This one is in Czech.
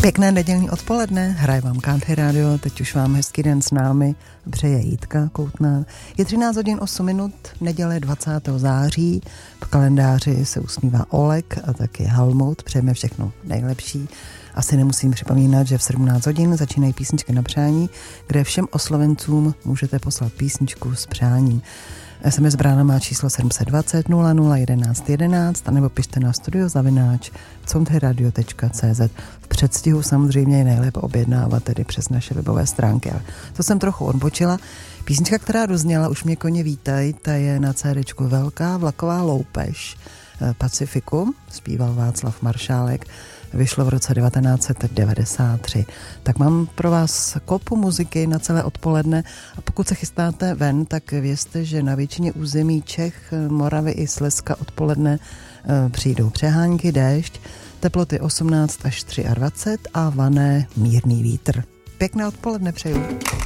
Pěkné nedělní odpoledne, hraje vám Country Radio, teď už vám hezký den s námi přeje Jitka Koutná. Je 13 hodin 8 minut, neděle 20. září, v kalendáři se usmívá Oleg a taky Helmut, přejeme všechno nejlepší. Asi nemusím připomínat, že v 17 hodin začínají písničky na přání, kde všem oslovencům můžete poslat písničku s přáním. SMS brána má číslo 720 00 11 11 anebo pište na studio@countryradio.cz. V předstihu samozřejmě je nejlépe objednávat tedy přes naše webové stránky. Ale to jsem trochu odbočila. Písnička, která dozněla, Už mě koně vítaj, ta je na CDčku Velká vlaková loupež Pacifiku, zpíval Václav Maršálek. Vyšlo v roce 1993. Tak mám pro vás kopu muziky na celé odpoledne a pokud se chystáte ven, tak vězte, že na většině území Čech, Moravy i Slezska odpoledne přijdou přehánky, déšť, teploty 18 až 23 a vané mírný vítr. Pěkné odpoledne přeju.